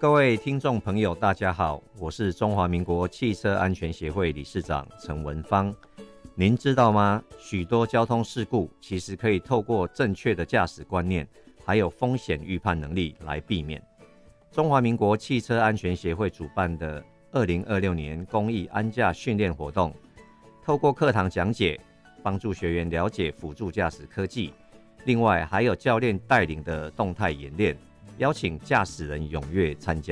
各位听众朋友大家好，我是中华民国汽车安全协会理事长陈文芳。您知道吗？许多交通事故其实可以透过正确的驾驶观念还有风险预判能力来避免。中华民国汽车安全协会主办的2026年公益安驾训练活动，透过课堂讲解帮助学员了解辅助驾驶科技，另外还有教练带领的动态演练，邀请驾驶人踊跃参加。